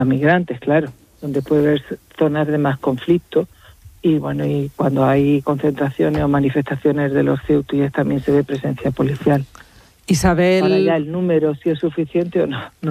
a migrantes, claro, donde puede haber zonas de más conflicto. Y bueno, y cuando hay concentraciones o manifestaciones de los ceutíes también se ve presencia policial. Isabel... Ahora ya el número, si es suficiente o no